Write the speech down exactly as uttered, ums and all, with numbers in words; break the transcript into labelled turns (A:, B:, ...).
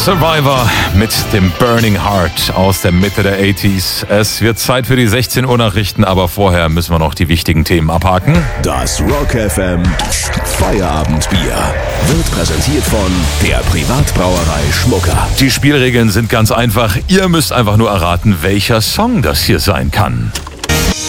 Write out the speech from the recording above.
A: Survivor mit dem Burning Heart aus der Mitte der achtziger. Es wird Zeit für die sechzehn Uhr Nachrichten, aber vorher müssen wir noch die wichtigen Themen abhaken.
B: Das Rock F M Feierabendbier wird präsentiert von der Privatbrauerei Schmucker.
A: Die Spielregeln sind ganz einfach. Ihr müsst einfach nur erraten, welcher Song das hier sein kann.